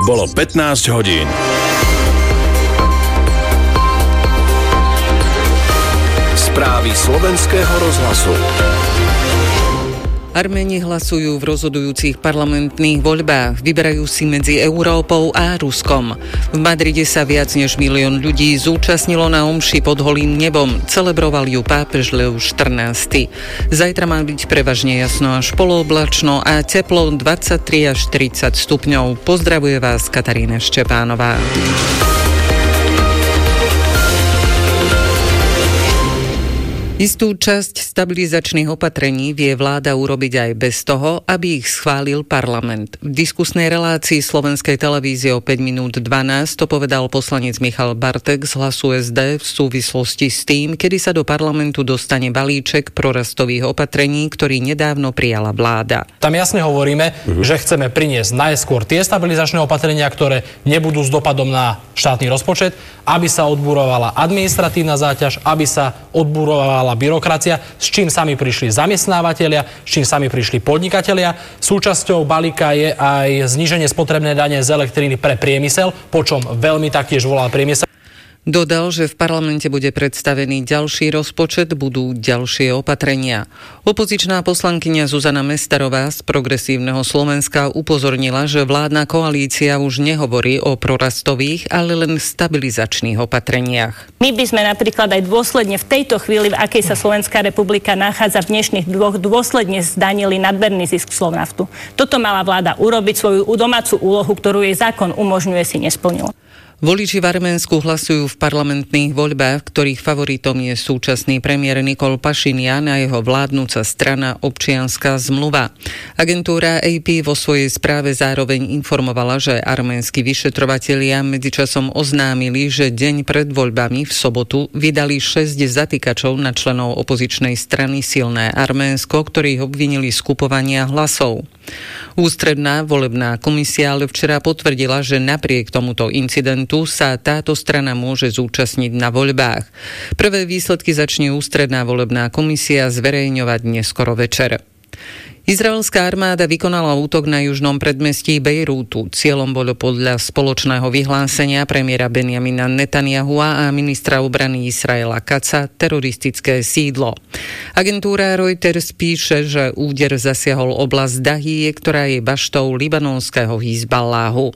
Bolo 15 hodín. Správy slovenského rozhlasu. Arméni hlasujú v rozhodujúcich parlamentných voľbách. Vyberajú si medzi Európou a Ruskom. V Madride sa viac než 1 milión ľudí zúčastnilo na omši pod holým nebom. Celebroval ju pápež Leo XIV. Zajtra má byť prevažne jasno až polooblačno a teplo 23 až 40 stupňov. Pozdravuje vás Katarína Štepánová. Istú časť stabilizačných opatrení vie vláda urobiť aj bez toho, aby ich schválil parlament. V diskusnej relácii Slovenskej televízie o 5 minút 12 to povedal poslanec Michal Bartek z Hlasu SD v súvislosti s tým, kedy sa do parlamentu dostane balíček prorastových opatrení, ktorý nedávno prijala vláda. Tam jasne hovoríme, že chceme priniesť najskôr tie stabilizačné opatrenia, ktoré nebudú s dopadom na štátny rozpočet, aby sa odburovala administratívna záťaž, aby sa odburovala byrokracia, s čím sami prišli zamestnávateľia, s čím sami prišli podnikatelia. Súčasťou balíka je aj zníženie spotrebnej dane z elektriny pre priemysel, po čom veľmi taktiež volá priemysel. Dodal, že v parlamente bude predstavený ďalší rozpočet, budú ďalšie opatrenia. Opozičná poslankyňa Zuzana Mestarová z Progresívneho Slovenska upozornila, že vládna koalícia už nehovorí o prorastových, ale len stabilizačných opatreniach. My by sme napríklad aj dôsledne v tejto chvíli, v akej sa Slovenská republika nachádza v dnešných dvoch, dôsledne zdanili nadmerný zisk Slovnaftu. Toto mala vláda urobiť, svoju domácu úlohu, ktorú jej zákon umožňuje, si nesplnila. Voliči v Arménsku hlasujú v parlamentných voľbách, ktorých favoritom je súčasný premiér Nikol Pašinjan a jeho vládnuca strana Občianska zmluva. Agentúra AP vo svojej správe zároveň informovala, že arménski vyšetrovatelia medzičasom oznámili, že deň pred voľbami v sobotu vydali 6 zatýkačov na členov opozičnej strany Silné Arménsko, ktorých obvinili z kupovania hlasov. Ústredná volebná komisia ale včera potvrdila, že napriek tomuto incidentu sa táto strana môže zúčastniť na voľbách. Prvé výsledky začne ústredná volebná komisia zverejňovať neskoro večer. Izraelská armáda vykonala útok na južnom predmestí Bejrútu. Cieľom bolo podľa spoločného vyhlásenia premiéra Benjamina Netanyahua a ministra obrany Israela Katza teroristické sídlo. Agentúra Reuters píše, že úder zasiahol oblasť Dahije, ktorá je baštou libanonského Hizballáhu.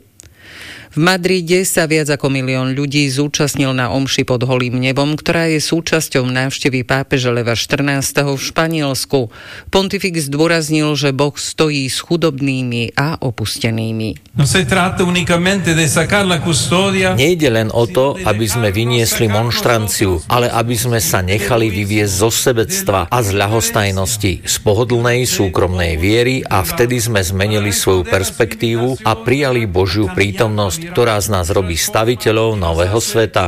V Madride sa viac ako 1 milión ľudí zúčastnil na omši pod holým nebom, ktorá je súčasťou návštevy pápeža Leva XIV. V Španielsku. Pontifik zdôraznil, že Boh stojí s chudobnými a opustenými. Nejde len o to, aby sme vyniesli monštranciu, ale aby sme sa nechali vyviesť zo sebectva a z ľahostajnosti, z pohodlnej súkromnej viery a vtedy sme zmenili svoju perspektívu a prijali Božiu prítomnosť, ktorá z nás robí staviteľov nového sveta.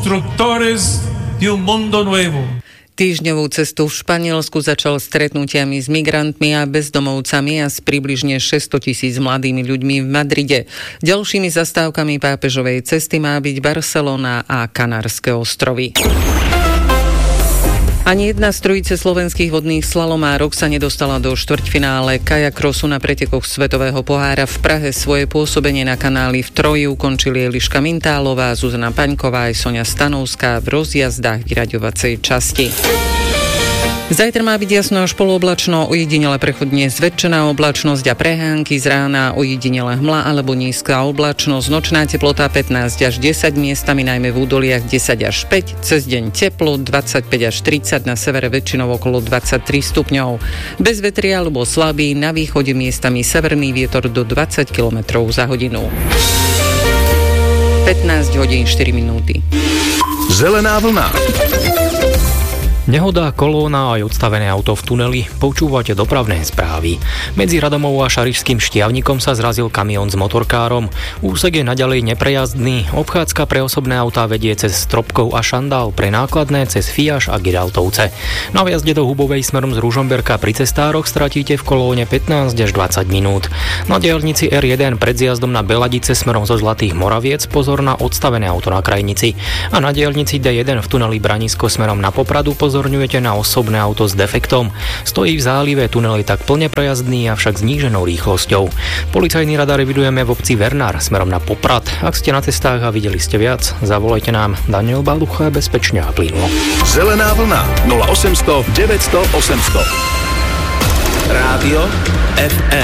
Týždňovú cestu v Španielsku začal stretnutiami s migrantmi a bezdomovcami a s približne 600 000 mladými ľuďmi v Madride. Ďalšími zastávkami pápežovej cesty má byť Barcelona a Kanárske ostrovy. Ani jedna z trojice slovenských vodných slalomárok sa nedostala do štvrťfinále kajakrosu na pretekoch Svetového pohára v Prahe. Svoje pôsobenie na kanáli v Troji ukončili Eliška Mintálová, Zuzana Paňková aj Soňa Stanovská v rozjazdách vyraďovacej časti. Zajtra má byť jasno až polooblačno, ojedinele prechodne zväčšená oblačnosť a prehánky, z rána ojedinele hmla alebo nízka oblačnosť, nočná teplota 15 až 10, miestami najmä v údoliach 10 až 5, cez deň teplo 25 až 30, na severe väčšinou okolo 23 stupňov. Bez vetria alebo slabý, na východe miestami severný vietor do 20 km za hodinu. 15 hodín 4 minúty. Zelená vlna. Nehoda, kolóna aj odstavené auto v tuneli. Počúvate dopravné správy. Medzi Radomou a Šarišským Štiavnikom sa zrazil kamión s motorkárom. Úsek je naďalej neprejazdný. Obchádzka pre osobné autá vedie cez Stropkov a Šandál, pre nákladné cez Fiaš a Gidaltovce. Na vjazde do Hubovej smerom z Ružomberka pri cestároch stratíte v kolóne 15 až 20 minút. Na diaľnici R1 pred zjazdom na Beladice smerom zo Zlatých Moraviec pozor na odstavené auto na krajnici. A na diaľnici D1 v tuneli Branisko smerom na Popradu pozor upozorňujete na osobné auto s defektom. Stojí v zálive, tunel je tak plne prejazdný, avšak zníženou rýchlosťou. Policajný radar evidujeme v obci Vernár smerom na Poprad. Ak ste na cestách a videli ste viac, zavolajte nám. Daniel Balucha, bezpečne a plynulo. Zelená vlna 0800 900 800. Rádio FM.